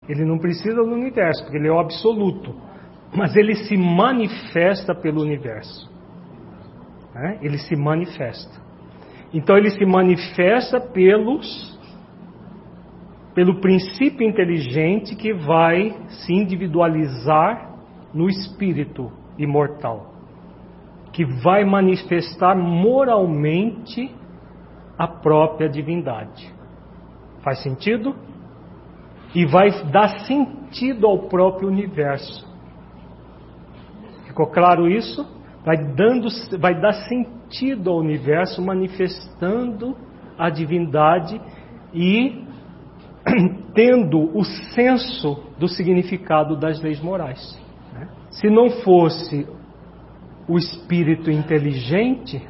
Ele não precisa do universo, porque ele é o absoluto. Mas ele se manifesta pelo universo. Ele se manifesta. Então ele se manifesta pelo princípio inteligente que vai se individualizar no espírito imortal, que vai manifestar moralmente a própria divindade. Faz sentido? E vai dar sentido ao próprio universo. Ficou claro isso? Vai dar sentido ao universo, manifestando a divindade e tendo o senso do significado das leis morais. Se não fosse o espírito inteligente,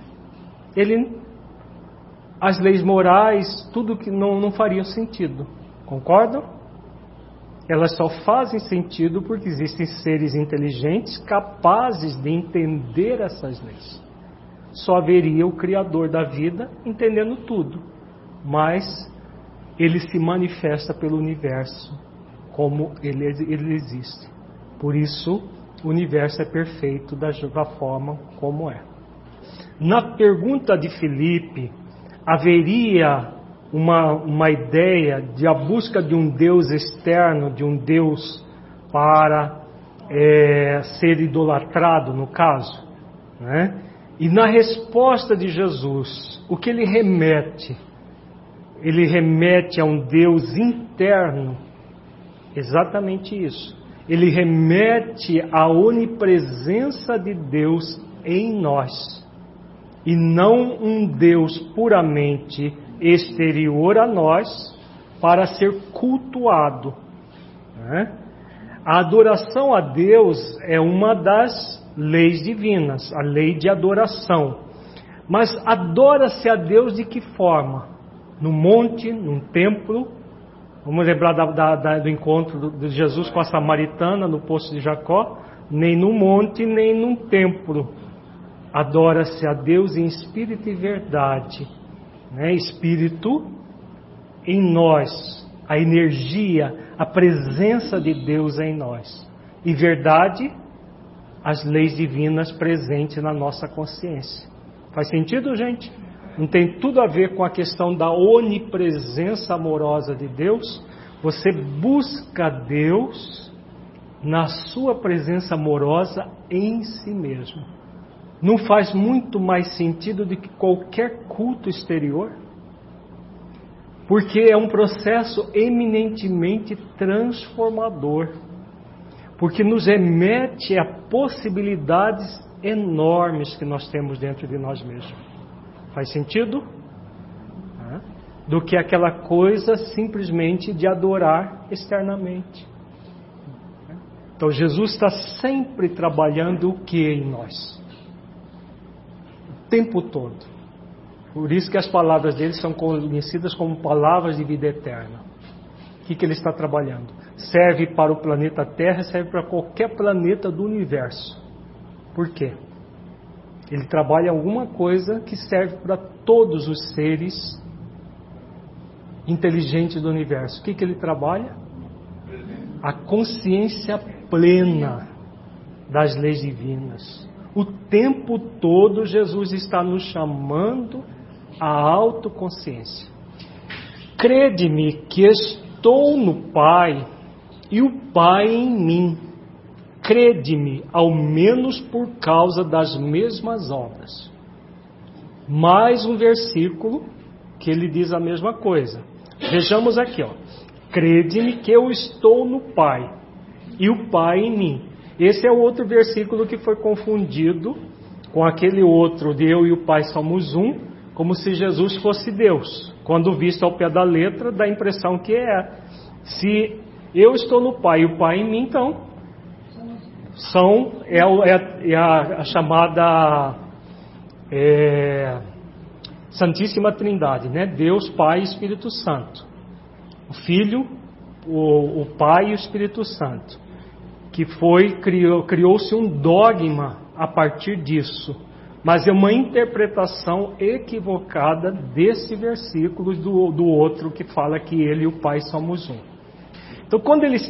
as leis morais, tudo que não faria sentido. Concordam? Elas só fazem sentido porque existem seres inteligentes capazes de entender essas leis. Só haveria o Criador da vida entendendo tudo, mas ele se manifesta pelo universo como ele existe. Por isso, o universo é perfeito da forma como é. Na pergunta de Filipe, haveria uma ideia de a busca de um Deus externo, de um Deus para ser idolatrado, no caso, né? E na resposta de Jesus, o que ele remete? Ele remete a um Deus interno, exatamente isso. Ele remete à onipresença de Deus em nós, e não um Deus puramente exterior a nós para ser cultuado. A adoração a Deus é uma das leis divinas, a lei de adoração. Mas adora-se a Deus de que forma? No monte, num templo. Vamos lembrar do encontro de Jesus com a samaritana no poço de Jacó. Nem no monte, nem num templo. Adora-se a Deus em espírito e verdade. Espírito em nós, a energia, a presença de Deus em nós. E verdade, as leis divinas presentes na nossa consciência. Faz sentido, gente? Não tem tudo a ver com a questão da onipresença amorosa de Deus. Você busca Deus na sua presença amorosa em si mesmo. Não faz muito mais sentido do que qualquer culto exterior? Porque é um processo eminentemente transformador. Porque nos remete a possibilidades enormes que nós temos dentro de nós mesmos. Faz sentido? Do que aquela coisa simplesmente de adorar externamente. Então Jesus está sempre trabalhando o que em nós? O tempo todo. Por isso que as palavras dele são conhecidas como palavras de vida eterna. O que ele está trabalhando? Serve para o planeta Terra, serve para qualquer planeta do universo. Por quê? Ele trabalha alguma coisa que serve para todos os seres inteligentes do universo. O que ele trabalha? A consciência plena das leis divinas. O tempo todo Jesus está nos chamando à autoconsciência. Crede-me que estou no Pai e o Pai em mim. Crede-me, ao menos por causa das mesmas obras. Mais um versículo que ele diz a mesma coisa. Vejamos aqui, crede-me que eu estou no Pai e o Pai em mim. Esse é o outro versículo que foi confundido com aquele outro de eu e o Pai somos um, como se Jesus fosse Deus. Quando visto ao pé da letra, dá a impressão que é. Se eu estou no Pai e o Pai em mim, então é a chamada Santíssima Trindade, né? Deus, Pai e Espírito Santo. O Filho, o Pai e o Espírito Santo. Que criou-se um dogma a partir disso. Mas é uma interpretação equivocada desse versículo do outro que fala que ele e o Pai somos um. Então, quando ele